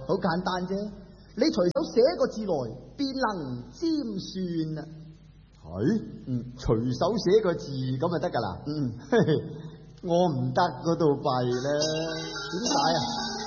好簡單啫，你隨手寫個字來，便能占算啊。 係，隨手寫個字咁就得噶啦。嘿嘿，我唔得嗰度弊咧。 點解啊？